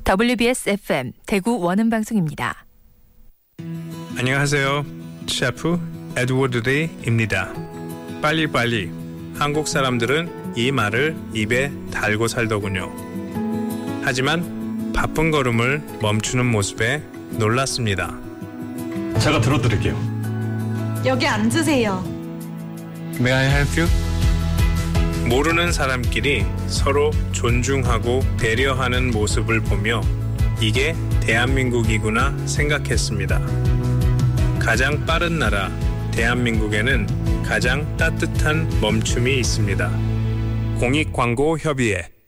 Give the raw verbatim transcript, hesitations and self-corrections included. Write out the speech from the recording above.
더블유비에스 에프엠 대구 원음방송입니다. 안녕하세요. 셰프 에드워드 레이입니다. 빨리빨리. 한국 사람들은 이 말을 입에 달고 살더군요. 하지만 바쁜 걸음을 멈추는 모습에 놀랐습니다. 제가 들어드릴게요. 여기 앉으세요. May I help you? 모르는 사람끼리 서로 존중하고 배려하는 모습을 보며 이게 대한민국이구나 생각했습니다. 가장 빠른 나라 대한민국에는 가장 따뜻한 멈춤이 있습니다. 공익광고협의회